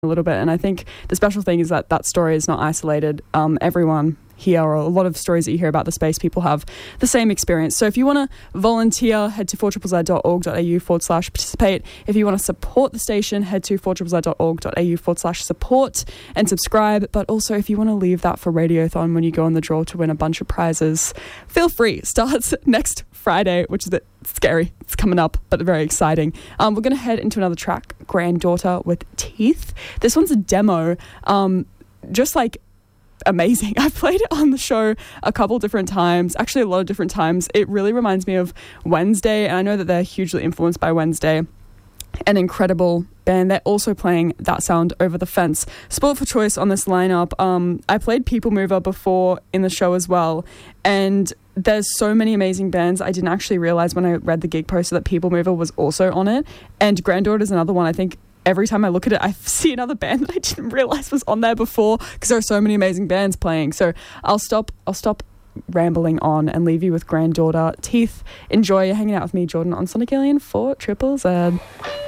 a little bit. And I think the special thing is that that story is not isolated. Everyone here, or a lot of stories that you hear about the space people, have the same experience. So if you want to volunteer, head to 4ZZZ.org.au/participate. If you want to support the station, head to 4ZZZ.org.au/support and subscribe. But also, if you want to leave that for Radiothon when you go on the draw to win a bunch of prizes, feel free. It starts next Friday, which is a bit scary. It's coming up, but very exciting. We're going to head into another track, Granddaughter with Teeth. This one's a demo, just like amazing. I've played it on the show a couple different times, actually a lot of different times. It really reminds me of Wednesday, and I know that they're hugely influenced by Wednesday. An incredible band. They're also playing That Sound Over the Fence. Sport for choice on this lineup. I played People Mover before in the show as well, and there's so many amazing bands. I didn't actually realize when I read the gig poster that People Mover was also on it, and Granddaughter is another one. I think every time I look at it, I see another band that I didn't realize was on there before, because there are so many amazing bands playing. So I'll stop rambling on and leave you with Granddaughter, Teeth. Enjoy hanging out with me, Jordan, on Sonic Alien for Triple Z.